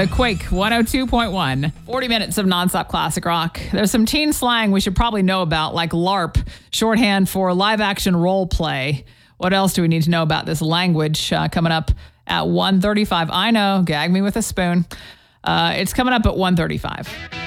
Quake 102.1, 40 minutes of nonstop classic rock. There's some teen slang we should probably know about, like LARP, shorthand for live action role play. What else do we need to know about this language? Coming up at 1:35. I know, gag me with a spoon. It's coming up at 1:35.